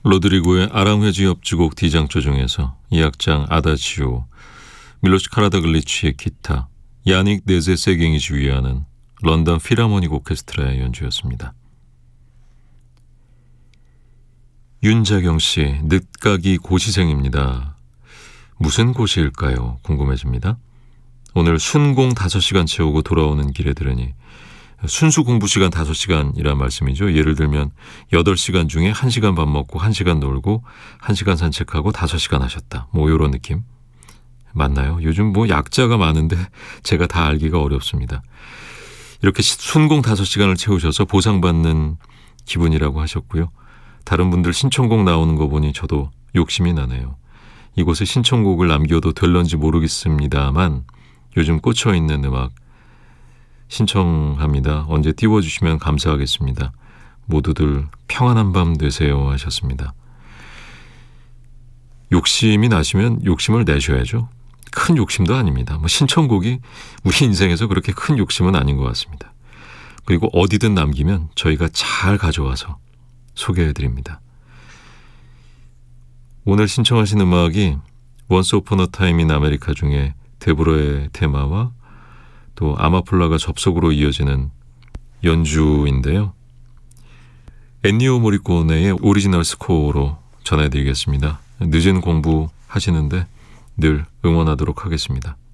로드리고의 아랑회지 협주곡 D장조 중에서 이 악장 아다지오, 밀로시 카라다글리치의 기타, 야닉 네제세갱이 지휘하는 런던 필하모닉 오케스트라의 연주였습니다. 윤자경 씨, 늦가기 고시생입니다. 무슨 고시일까요? 궁금해집니다. 오늘 순공 5시간 채우고 돌아오는 길에 들으니 순수 공부 시간 5시간이란 말씀이죠. 예를 들면 8시간 중에 1시간 밥 먹고 1시간 놀고 1시간 산책하고 5시간 하셨다. 뭐 이런 느낌. 맞나요? 요즘 뭐 약자가 많은데 제가 다 알기가 어렵습니다. 이렇게 순공 5시간을 채우셔서 보상받는 기분이라고 하셨고요. 다른 분들 신청곡 나오는 거 보니 저도 욕심이 나네요. 이곳에 신청곡을 남겨도 될런지 모르겠습니다만 요즘 꽂혀있는 음악 신청합니다. 언제 띄워주시면 감사하겠습니다. 모두들 평안한 밤 되세요 하셨습니다. 욕심이 나시면 욕심을 내셔야죠. 큰 욕심도 아닙니다. 뭐 신청곡이 우리 인생에서 그렇게 큰 욕심은 아닌 것 같습니다. 그리고 어디든 남기면 저희가 잘 가져와서 소개해드립니다. 오늘 신청하신 음악이 Once Upon a Time in America 중에 데브로의 테마와 또 아마폴라가 접속으로 이어지는 연주인데요. 엔니오 모리코네의 오리지널 스코어로 전해드리겠습니다. 늦은 공부 하시는데 늘 응원하도록 하겠습니다.